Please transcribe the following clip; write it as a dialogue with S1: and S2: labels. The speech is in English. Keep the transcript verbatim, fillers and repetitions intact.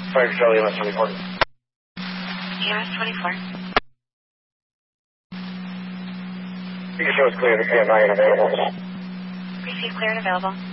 S1: Fire Charlie, E M S twenty-four.
S2: E M S twenty-four.
S1: You can show us clear to P M nine available.
S2: Receive clear and available.